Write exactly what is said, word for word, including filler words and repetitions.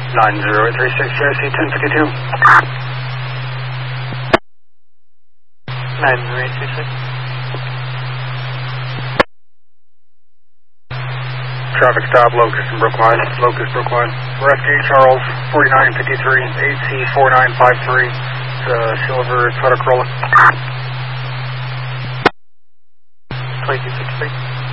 nine zero eight three six, G R C ten fifty-two. nine zero eight three six. Traffic stop, Locust and Brookline. Locust, Brookline. Rescue Charles, forty-nine fifty-three, A C four nine five three. It's a silver Toyota Corolla. twenty-two sixty-three.